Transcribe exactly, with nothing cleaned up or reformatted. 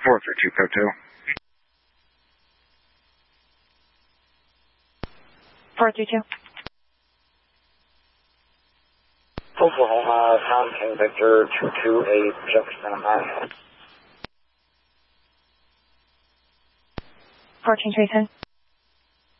four three two, code two. four three two. Oklahoma, Tom King Victor, two two eight, Jefferson, Ohio. fourteen three ten.